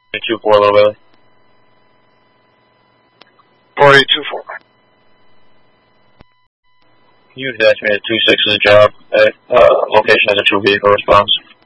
2-4 a little bit. 4824. You estimated 2-6 is a job at location as a 2 vehicle response.